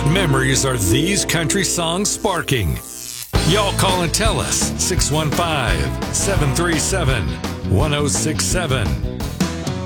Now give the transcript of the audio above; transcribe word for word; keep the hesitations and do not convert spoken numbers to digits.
What memories are these country songs sparking? Y'all call and tell us. six one five, seven three seven, one oh six seven.